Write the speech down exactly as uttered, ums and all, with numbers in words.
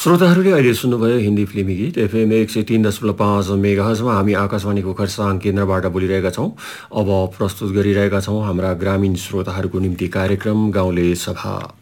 श्रोताहरूले अहिले सुन्नुभयो हिन्दी फिल्मी गीत एफएम एक सय तीन दशमलव पाँच मेगाहर्जमा हामी आकाशवाणीको खरसाङ केन्द्रबाट बोलिरहेका छौँ। अब प्रस्तुत गरिरहेका छौँ हाम्रा ग्रामीण श्रोताहरूको निम्ति कार्यक्रम गाउँले सभा।